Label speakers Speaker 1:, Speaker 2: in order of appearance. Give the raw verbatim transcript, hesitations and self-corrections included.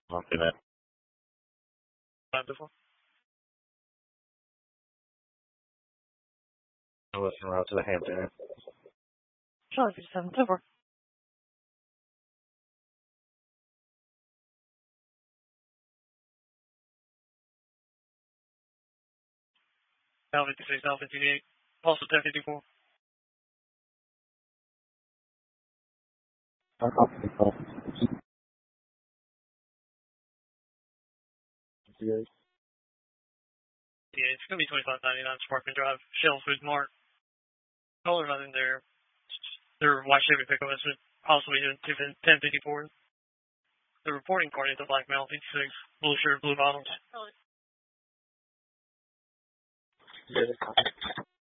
Speaker 1: Copy that.
Speaker 2: Wonderful.
Speaker 1: I was en route to the Hampton.
Speaker 2: Charlie fifty-seven, ten four. Now fifty-six, now fifty-eight. Also ten fifty-four.
Speaker 1: fifty-eight.
Speaker 2: Yeah, it's going to be twenty-five ninety-nine Sparkman Drive, Shellswood Mart. Color nothing there. Their white Chevy pickup is possibly doing ten fifty-four. The reporting card is a black male, fifty-six, blue shirt, blue bottoms.
Speaker 1: Yeah.